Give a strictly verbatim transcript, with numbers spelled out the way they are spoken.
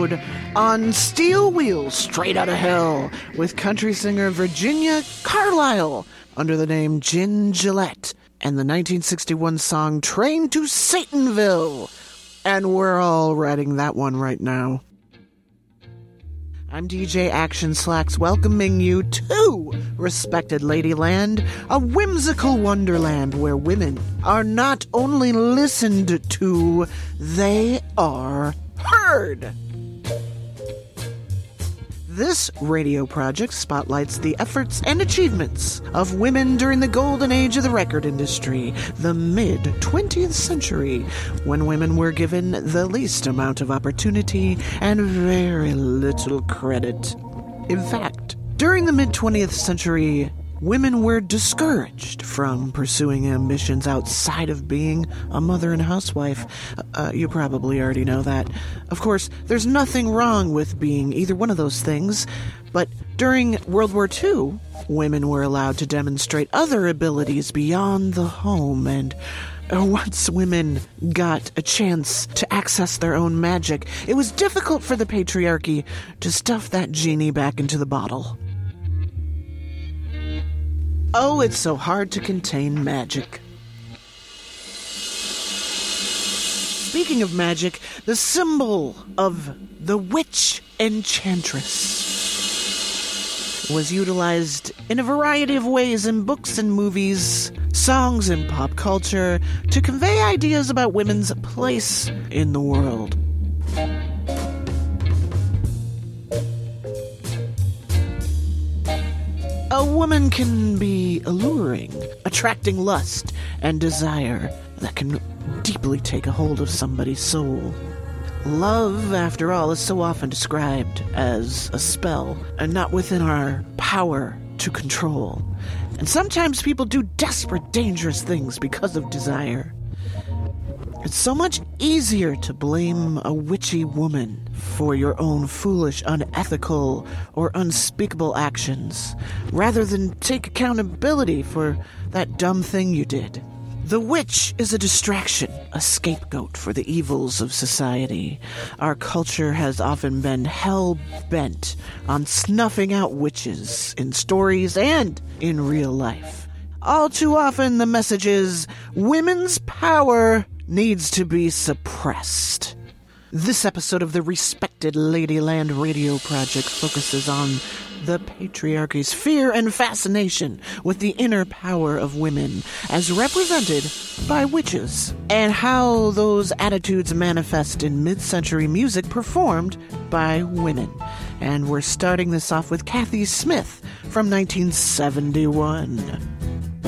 episode on Steel Wheels Straight Outta Hell with country singer Virginia Carlisle under the name Gin Gillette and the nineteen sixty-one song Train to Satanville. And we're all writing that one right now. I'm D J Action Slacks, welcoming you to Respected Ladyland, a whimsical wonderland where women are not only listened to, they are heard. This radio project spotlights the efforts and achievements of women during the golden age of the record industry, the mid-twentieth century, when women were given the least amount of opportunity and very little credit. In fact, during the mid-twentieth century, women were discouraged from pursuing ambitions outside of being a mother and housewife. Uh, you probably already know that. Of course, there's nothing wrong with being either one of those things, but during World War Two, women were allowed to demonstrate other abilities beyond the home, and once women got a chance to access their own magic, it was difficult for the patriarchy to stuff that genie back into the bottle. Oh, it's so hard to contain magic. Speaking of magic, the symbol of the witch enchantress was utilized in a variety of ways in books and movies, songs and pop culture to convey ideas about women's place in the world. A woman can be alluring, attracting lust and desire that can deeply take a hold of somebody's soul. Love, after all, is so often described as a spell and not within our power to control. And sometimes people do desperate, dangerous things because of desire. It's so much easier to blame a witchy woman for your own foolish, unethical, or unspeakable actions, rather than take accountability for that dumb thing you did. The witch is a distraction, a scapegoat for the evils of society. Our culture has often been hell-bent on snuffing out witches in stories and in real life. All too often, the message is, women's power needs to be suppressed. This episode of the Respected Ladyland Radio Project focuses on the patriarchy's fear and fascination with the inner power of women as represented by witches, and how those attitudes manifest in mid-century music performed by women. And we're starting this off with Kathy Smith from nineteen seventy-one.